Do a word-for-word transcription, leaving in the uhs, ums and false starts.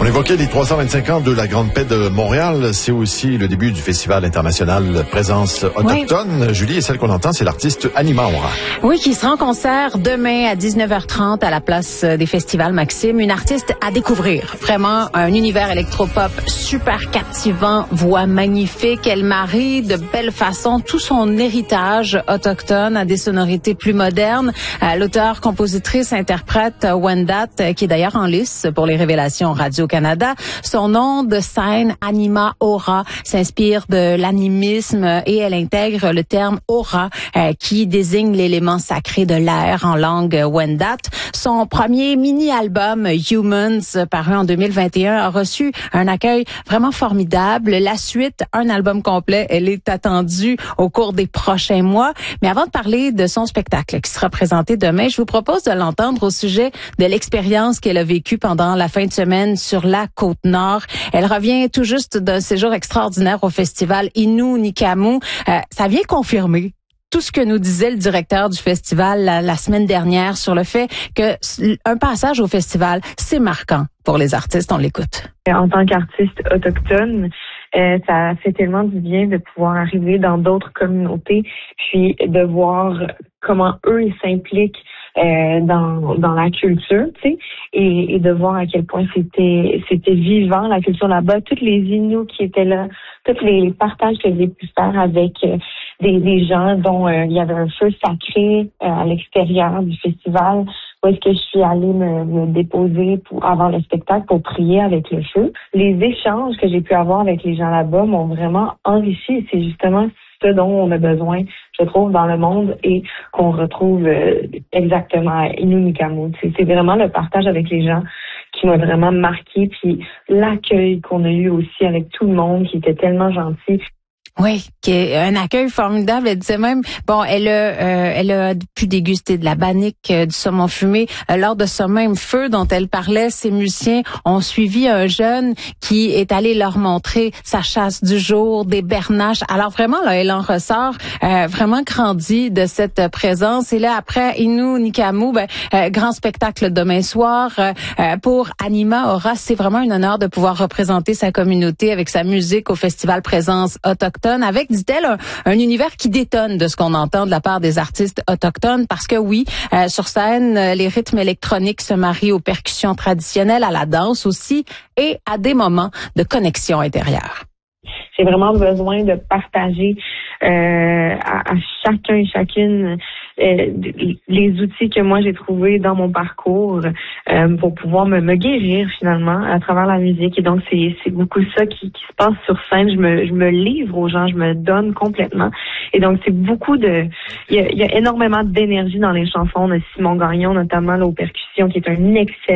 On évoquait les trois cent vingt-cinq ans de la Grande Paix de Montréal. C'est aussi le début du Festival international Présence autochtone. Oui. Julie, et celle qu'on entend, c'est l'artiste Anima Aura. Oui, qui sera en concert demain à dix-neuf heures trente à la place des Festivals Maxime. Une artiste à découvrir. Vraiment un univers électropop super captivant, voix magnifique. Elle marie de belle façon tout son héritage autochtone à des sonorités plus modernes. L'auteure, compositrice, interprète Wendat, qui est d'ailleurs en lice pour les révélations Radio-Canada. Son nom de scène, Anima Aura, s'inspire de l'animisme et elle intègre le terme aura euh, qui désigne l'élément sacré de l'air en langue Wendat. Son premier mini-album Humans, paru en deux mille vingt et un, a reçu un accueil vraiment formidable. La suite, un album complet, elle est attendue au cours des prochains mois. Mais avant de parler de son spectacle qui sera présenté demain, je vous propose de l'entendre au sujet de l'expérience qu'elle a vécue pendant la fin de semaine sur la Côte-Nord. Elle revient tout juste d'un séjour extraordinaire au festival Innu Nikamu. Euh, ça vient confirmer tout ce que nous disait le directeur du festival la, la semaine dernière sur le fait que un passage au festival, c'est marquant pour les artistes. On l'écoute. En tant qu'artiste autochtone, euh, ça fait tellement du bien de pouvoir arriver dans d'autres communautés, puis de voir comment eux ils s'impliquent Euh, dans dans la culture, tu sais, et, et de voir à quel point c'était c'était vivant la culture là-bas. Toutes les Inuits qui étaient là, tous les partages que j'ai pu faire avec euh, des, des gens dont euh, il y avait un feu sacré euh, à l'extérieur du festival, où est-ce que je suis allée me, me déposer pour avant le spectacle pour prier avec le feu. Les échanges que j'ai pu avoir avec les gens là-bas m'ont vraiment enrichi. C'est justement ce dont on a besoin, je trouve, dans le monde et qu'on retrouve euh, exactement à Innu Nikamu. C'est, c'est vraiment le partage avec les gens qui m'a vraiment marqué, puis l'accueil qu'on a eu aussi avec tout le monde qui était tellement gentil. Oui, qui est un accueil formidable. Elle disait même, bon, elle a, euh, elle a pu déguster de la bannique, euh, du saumon fumé. Euh, lors de ce même feu dont elle parlait, ces musiciens ont suivi un jeune qui est allé leur montrer sa chasse du jour, des bernaches. Alors vraiment, là, elle en ressort euh, vraiment grandi de cette présence. Et là, après Innu Nikamu, ben, euh, grand spectacle demain soir euh, pour Anima Aura. C'est vraiment un honneur de pouvoir représenter sa communauté avec sa musique au Festival Présence autochtone. Avec, dit-elle, un, un univers qui détonne de ce qu'on entend de la part des artistes autochtones, parce que oui, euh, sur scène, les rythmes électroniques se marient aux percussions traditionnelles, à la danse aussi, et à des moments de connexion intérieure. J'ai vraiment besoin de partager euh, à, à chacun et chacune euh, les outils que moi j'ai trouvés dans mon parcours euh, pour pouvoir me, me guérir finalement à travers la musique. Et donc c'est c'est beaucoup ça qui, qui se passe sur scène. Je me je me livre aux gens, je me donne complètement. Et donc c'est beaucoup de il y a, il y a énormément d'énergie dans les chansons. On a Simon Gagnon notamment là, aux percussions qui est un excellent